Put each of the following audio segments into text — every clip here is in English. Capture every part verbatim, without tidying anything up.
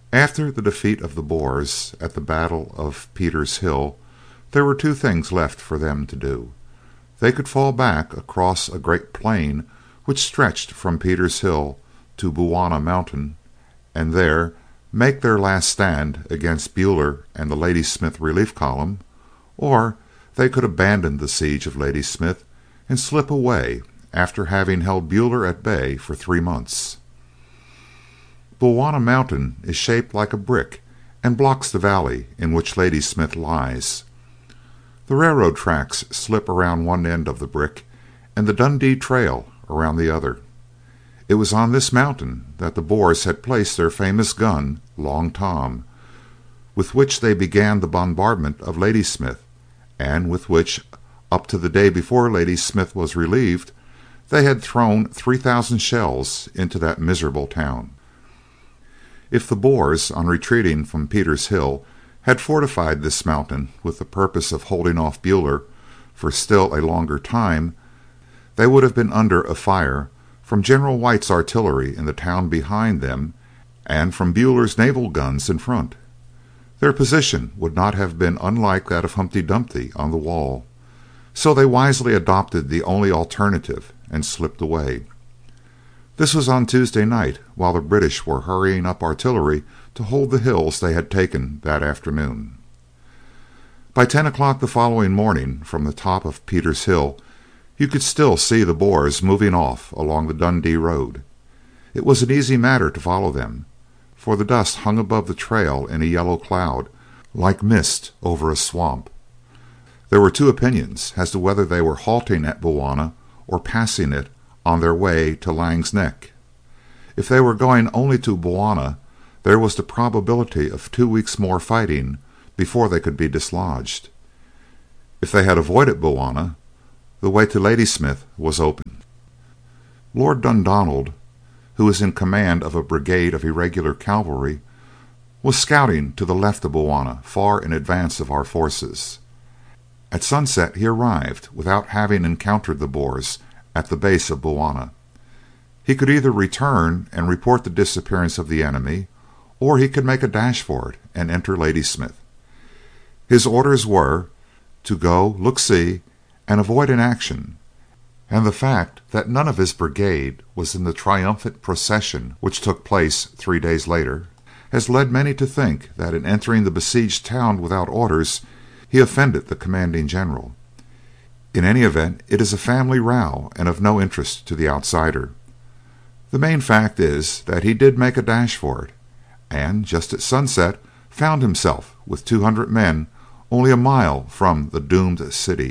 After the defeat of the Boers at the Battle of Peter's Hill, there were two things left for them to do. They could fall back across a great plain which stretched from Peter's Hill to Bulwana Mountain, and there make their last stand against Buller and the Ladysmith relief column, or they could abandon the siege of Ladysmith and slip away after having held Buller at bay for three months. Bulwana Mountain is shaped like a brick and blocks the valley in which Ladysmith lies. The railroad tracks slip around one end of the brick and the Dundee Trail around the other. It was on this mountain that the Boers had placed their famous gun, Long Tom, with which they began the bombardment of Ladysmith, and with which, up to the day before Ladysmith was relieved, they had thrown three thousand shells into that miserable town. If the Boers, on retreating from Peter's Hill, had fortified this mountain with the purpose of holding off Buller for still a longer time, they would have been under a fire from General White's artillery in the town behind them and from Buller's naval guns in front. Their position would not have been unlike that of Humpty Dumpty on the wall, so they wisely adopted the only alternative and slipped away. This was on Tuesday night, while the British were hurrying up artillery to hold the hills they had taken that afternoon. By ten o'clock the following morning, from the top of Peter's Hill, you could still see the Boers moving off along the Dundee road. It was an easy matter to follow them, for the dust hung above the trail in a yellow cloud, like mist over a swamp. There were two opinions as to whether they were halting at Bulwana or passing it on their way to Laing's Neck. If they were going only to Bulwana, there was the probability of two weeks more fighting before they could be dislodged. If they had avoided Bulwana, the way to Ladysmith was open. Lord Dundonald, who was in command of a brigade of irregular cavalry, was scouting to the left of Bulwana, far in advance of our forces. At sunset he arrived, without having encountered the Boers, at the base of Bulwana. He could either return and report the disappearance of the enemy, or he could make a dash for it and enter Ladysmith. His orders were to go, look-see, and avoid an action, and the fact that none of his brigade was in the triumphant procession which took place three days later has led many to think that in entering the besieged town without orders he offended the commanding general. In any event, it is a family row and of no interest to the outsider. The main fact is that he did make a dash for it, and just at sunset found himself with two hundred men only a mile from the doomed city.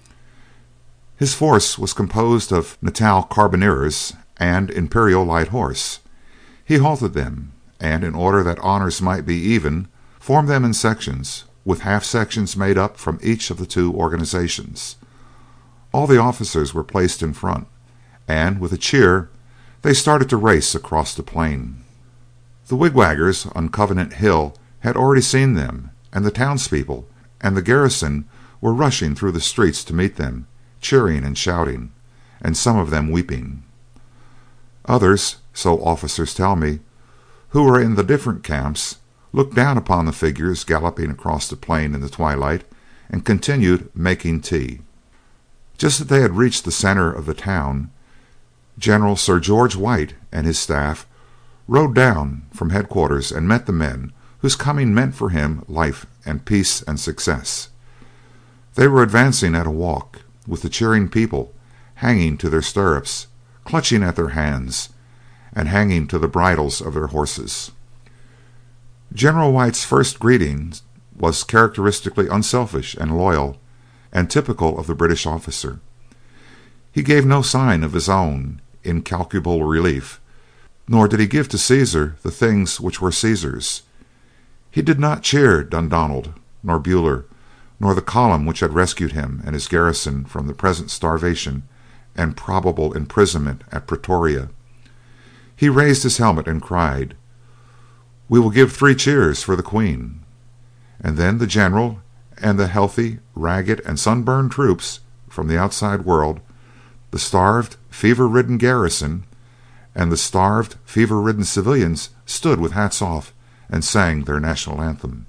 His force was composed of Natal Carbineers and Imperial Light Horse. He halted them, and in order that honours might be even, formed them in sections, with half sections made up from each of the two organizations. All the officers were placed in front, and with a cheer they started to race across the plain. The wigwaggers on Covenant Hill had already seen them, and the townspeople and the garrison were rushing through the streets to meet them, cheering and shouting, and some of them weeping. Others, so officers tell me, who were in the different camps, looked down upon the figures galloping across the plain in the twilight, and continued making tea. Just as they had reached the centre of the town, General Sir George White and his staff rode down from headquarters and met the men whose coming meant for him life and peace and success. They were advancing at a walk, with the cheering people hanging to their stirrups, clutching at their hands, and hanging to the bridles of their horses. General White's first greeting was characteristically unselfish and loyal, and typical of the British officer. He gave no sign of his own incalculable relief, nor did he give to Caesar the things which were Caesar's. He did not cheer Dundonald, nor Buller, nor the column which had rescued him and his garrison from the present starvation and probable imprisonment at Pretoria. He raised his helmet and cried, "We will give three cheers for the Queen." And then the general and the healthy, ragged, and sunburned troops from the outside world, the starved, fever-ridden garrison, and the starved, fever-ridden civilians stood with hats off and sang their national anthem.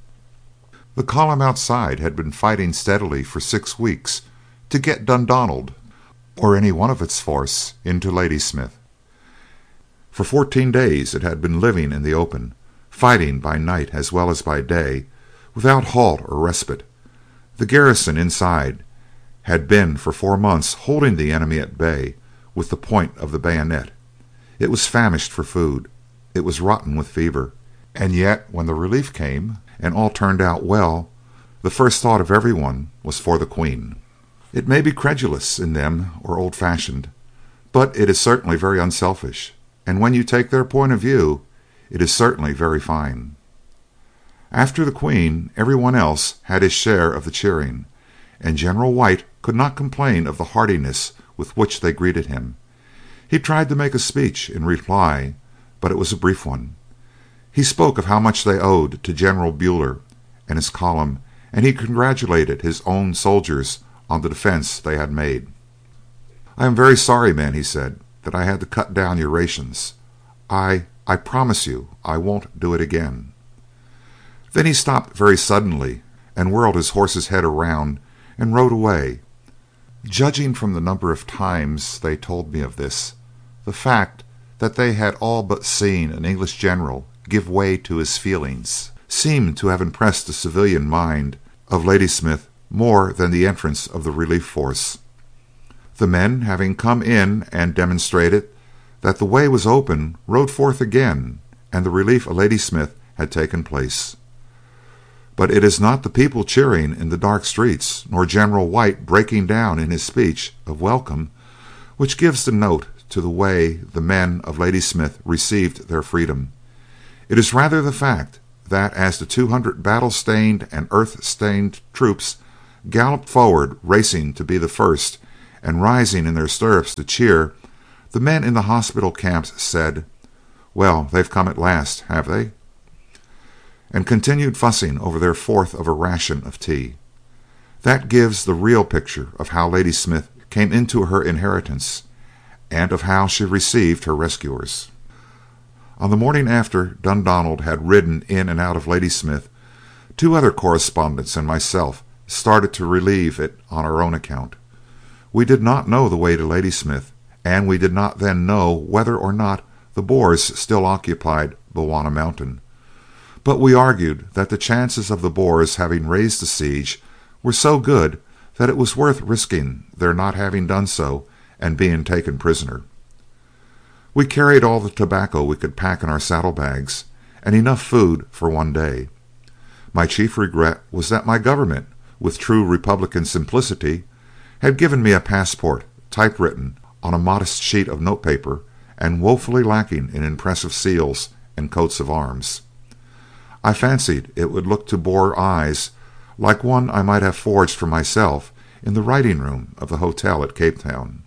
The column outside had been fighting steadily for six weeks to get Dundonald, or any one of its force, into Ladysmith. For fourteen days it had been living in the open, fighting by night as well as by day, without halt or respite. The garrison inside had been for four months holding the enemy at bay with the point of the bayonet. It was famished for food. It was rotten with fever. And yet, when the relief came, and all turned out well, the first thought of everyone was for the Queen. It may be credulous in them or old-fashioned, but it is certainly very unselfish, and when you take their point of view, it is certainly very fine. After the Queen, everyone else had his share of the cheering, and General White could not complain of the heartiness with which they greeted him. He tried to make a speech in reply, but it was a brief one. He spoke of how much they owed to General Buller and his column, and he congratulated his own soldiers on the defence they had made. "I am very sorry, men," he said, "that I had to cut down your rations. I I promise you I won't do it again." Then he stopped very suddenly and whirled his horse's head around and rode away. Judging from the number of times they told me of this, the fact that they had all but seen an English general give way to his feelings seemed to have impressed the civilian mind of Ladysmith more than the entrance of the relief force. The men, having come in and demonstrated that the way was open, rode forth again, and the relief of Ladysmith had taken place. But it is not the people cheering in the dark streets, nor General White breaking down in his speech of welcome, which gives the note to the way the men of Ladysmith received their freedom. It is rather the fact that as the two hundred battle-stained and earth-stained troops galloped forward, racing to be the first, and rising in their stirrups to cheer, the men in the hospital camps said, "Well, they've come at last, have they?" and continued fussing over their fourth of a ration of tea. That gives the real picture of how Ladysmith came into her inheritance, and of how she received her rescuers. On the morning after Dundonald had ridden in and out of Ladysmith, two other correspondents and myself started to relieve it on our own account. We did not know the way to Ladysmith, and we did not then know whether or not the Boers still occupied Bulwana Mountain. But we argued that the chances of the Boers having raised the siege were so good that it was worth risking their not having done so and being taken prisoner. We carried all the tobacco we could pack in our saddlebags, and enough food for one day. My chief regret was that my government, with true Republican simplicity, had given me a passport typewritten on a modest sheet of notepaper and woefully lacking in impressive seals and coats of arms. I fancied it would look to Boer eyes like one I might have forged for myself in the writing room of the hotel at Cape Town.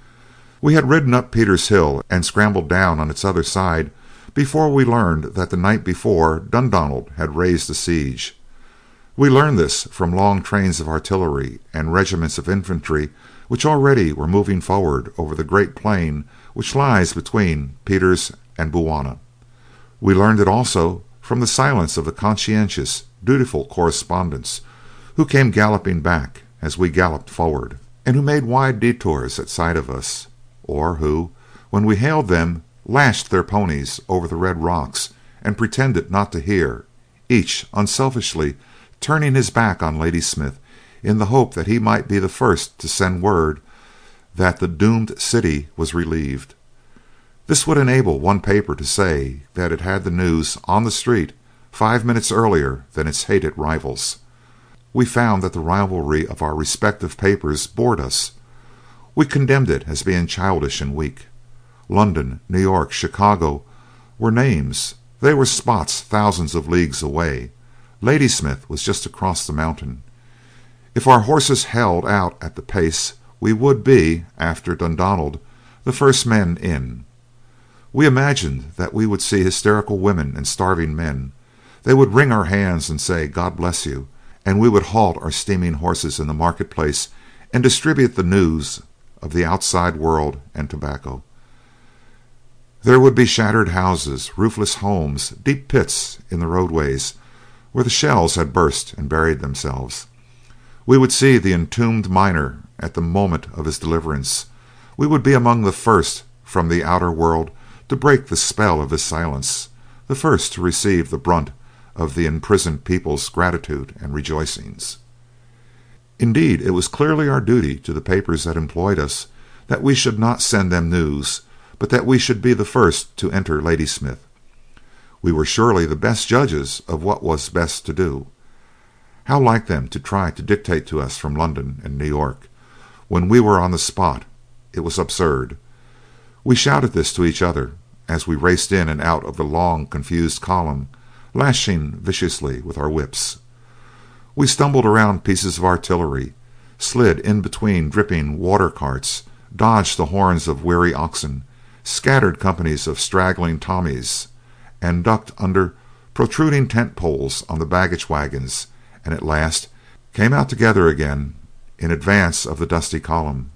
We had ridden up Peter's Hill and scrambled down on its other side before we learned that the night before Dundonald had raised the siege. We learned this from long trains of artillery and regiments of infantry which already were moving forward over the great plain which lies between Peters and Bulwana. We learned it also from the silence of the conscientious, dutiful correspondents who came galloping back as we galloped forward, and who made wide detours at sight of us, or who, when we hailed them, lashed their ponies over the red rocks and pretended not to hear, each unselfishly turning his back on Ladysmith in the hope that he might be the first to send word that the doomed city was relieved. This would enable one paper to say that it had the news on the street five minutes earlier than its hated rivals. We found that the rivalry of our respective papers bored us. We condemned it as being childish and weak. London, New York, Chicago were names. They were spots thousands of leagues away. Ladysmith was just across the mountain. If our horses held out at the pace, we would be, after Dundonald, the first men in. We imagined that we would see hysterical women and starving men. They would wring our hands and say, "God bless you," and we would halt our steaming horses in the marketplace and distribute the news of the outside world and tobacco. There would be shattered houses, roofless homes, deep pits in the roadways where the shells had burst and buried themselves. We would see the entombed miner at the moment of his deliverance. We would be among the first from the outer world to break the spell of his silence, the first to receive the brunt of the imprisoned people's gratitude and rejoicings. Indeed, it was clearly our duty to the papers that employed us that we should not send them news, but that we should be the first to enter Ladysmith. We were surely the best judges of what was best to do. How like them to try to dictate to us from London and New York, when we were on the spot! It was absurd. We shouted this to each other as we raced in and out of the long, confused column, lashing viciously with our whips. We stumbled around pieces of artillery, slid in between dripping water carts, dodged the horns of weary oxen, scattered companies of straggling Tommies, and ducked under protruding tent poles on the baggage wagons, and at last came out together again in advance of the dusty column.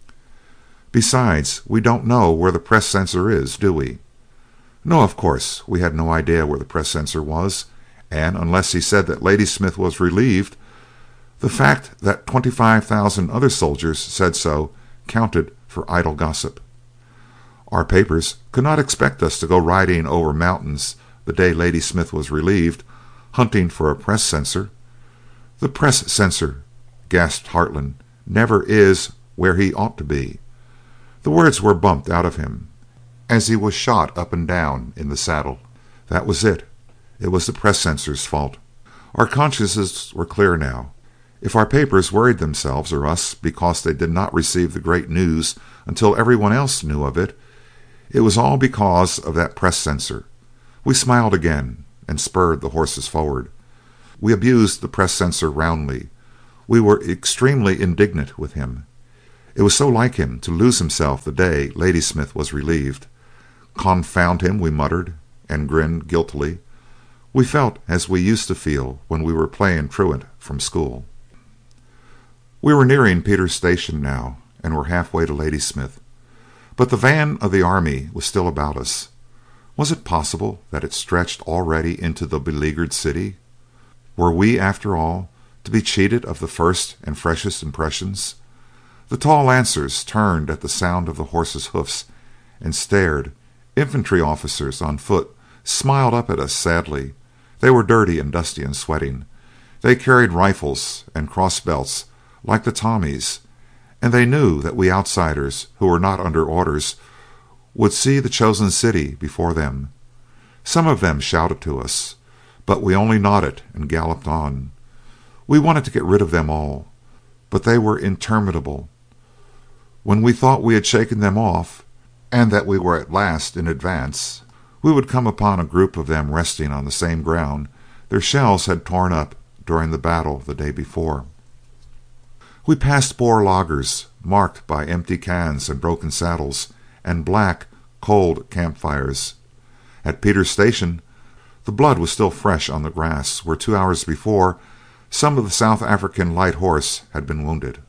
Besides, we don't know where the press censor is, do we? No, of course, we had no idea where the press censor was, and unless he said that Ladysmith was relieved, the fact that twenty-five thousand other soldiers said so counted for idle gossip. Our papers could not expect us to go riding over mountains the day Ladysmith was relieved, hunting for a press censor. The press censor, gasped Hartland, never is where he ought to be. The words were bumped out of him as he was shot up and down in the saddle. That was it. It was the press censor's fault. Our consciences were clear now. If our papers worried themselves or us because they did not receive the great news until everyone else knew of it, it was all because of that press censor. We smiled again and spurred the horses forward. We abused the press censor roundly. We were extremely indignant with him. It was so like him to lose himself the day Ladysmith was relieved. Confound him, we muttered, and grinned guiltily. We felt as we used to feel when we were playing truant from school. We were nearing Peter's Station now, and were halfway to Ladysmith. But the van of the army was still about us. Was it possible that it stretched already into the beleaguered city? Were we, after all, to be cheated of the first and freshest impressions? The tall lancers turned at the sound of the horses' hoofs and stared. Infantry officers on foot smiled up at us sadly. They were dirty and dusty and sweating. They carried rifles and cross-belts like the Tommies, and they knew that we outsiders who were not under orders would see the chosen city before them. Some of them shouted to us, but we only nodded and galloped on. We wanted to get rid of them all, but they were interminable. When we thought we had shaken them off, and that we were at last in advance, we would come upon a group of them resting on the same ground their shells had torn up during the battle the day before. We passed Boer lagers marked by empty cans and broken saddles and black, cold campfires. At Peter's Station the blood was still fresh on the grass where two hours before some of the South African light horse had been wounded.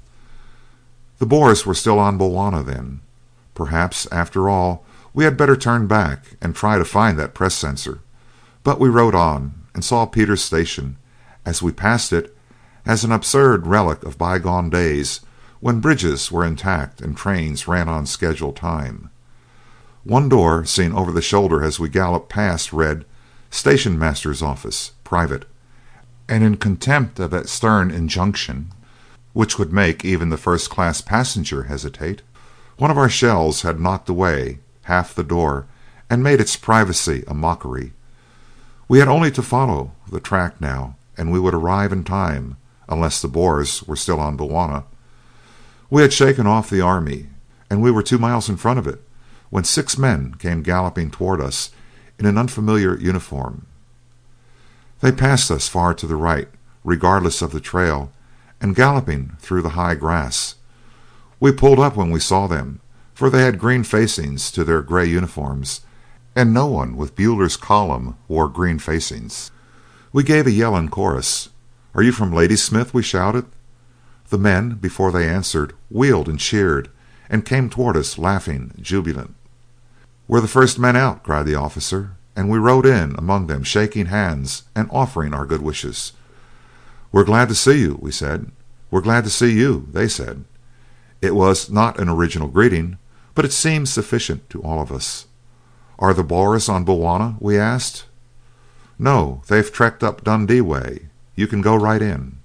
The Boers were still on Bulwana then. Perhaps, after all, we had better turn back and try to find that press censor. But we rode on and saw Peter's Station, as we passed it, as an absurd relic of bygone days when bridges were intact and trains ran on schedule time. One door, seen over the shoulder as we galloped past, read, "Station Master's Office, Private," and in contempt of that stern injunction, which would make even the first-class passenger hesitate, one of our shells had knocked away half the door and made its privacy a mockery. We had only to follow the track now, and we would arrive in time, unless the Boers were still on Bulwana. We had shaken off the army, and we were two miles in front of it, when six men came galloping toward us in an unfamiliar uniform. They passed us far to the right, regardless of the trail, and galloping through the high grass. We pulled up when we saw them, for they had green facings to their gray uniforms, and no one with Buller's column wore green facings. We gave a yell in chorus. "Are you from Ladysmith?" we shouted. The men, before they answered, wheeled and cheered, and came toward us laughing, jubilant. "We're the first men out," cried the officer, and we rode in among them shaking hands and offering our good wishes. "We're glad to see you," we said. "We're glad to see you," they said. It was not an original greeting, but it seemed sufficient to all of us. "Are the Boers on Bulwana?" we asked. "No, they've trekked up Dundee way. You can go right in."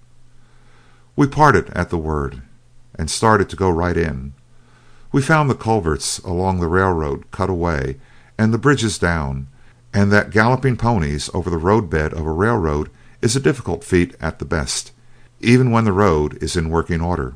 We parted at the word, and started to go right in. We found the culverts along the railroad cut away and the bridges down, and that galloping ponies over the roadbed of a railroad is a difficult feat at the best, even when the road is in working order.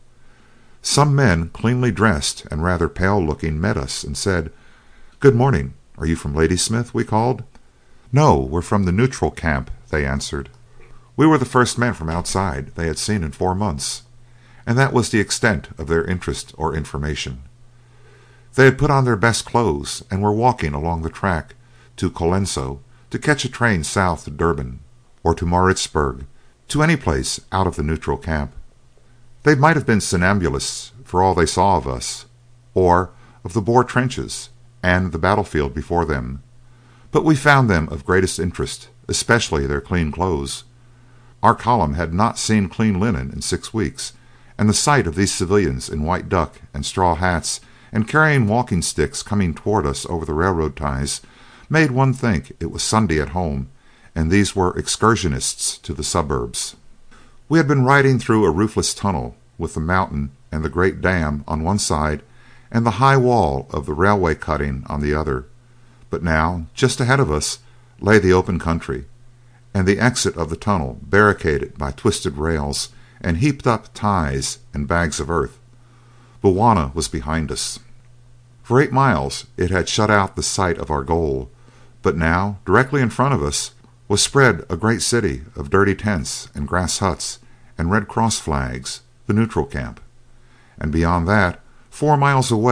Some men, cleanly dressed and rather pale looking, met us and said, "Good morning. Are you from Ladysmith?" we called. "No, we're from the neutral camp," they answered. We were the first men from outside they had seen in four months, and that was the extent of their interest or information. They had put on their best clothes and were walking along the track to Colenso to catch a train south to Durban, or to Maritzburg, to any place out of the neutral camp. They might have been somnambulists for all they saw of us, or of the Boer trenches and the battlefield before them, but we found them of greatest interest, especially their clean clothes. Our column had not seen clean linen in six weeks, and the sight of these civilians in white duck and straw hats and carrying walking sticks coming toward us over the railroad ties made one think it was Sunday at home and these were excursionists to the suburbs. We had been riding through a roofless tunnel with the mountain and the great dam on one side and the high wall of the railway cutting on the other, but now just ahead of us lay the open country, and the exit of the tunnel barricaded by twisted rails and heaped up ties and bags of earth. Bulwana was behind us. For eight miles it had shut out the sight of our goal, but now, directly in front of us, was spread a great city of dirty tents and grass huts and Red Cross flags, the neutral camp. And beyond that, four miles away,